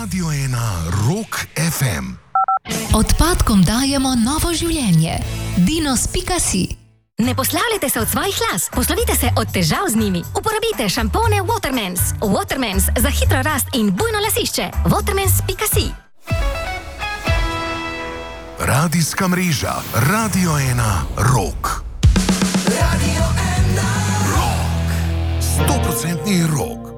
Radio 1 Rock FM. Odpadkom dajemo novo življenje. Dinos.si. Ne poslavljajte se od svojih las, poslovite se od težav z njimi. Uporabite šampone Watermans. Watermans za hitro rast in bujno lasišče. Watermans.si. Radijska mreža Radio 1 Rock. Radio 1 Rock. 100% rock.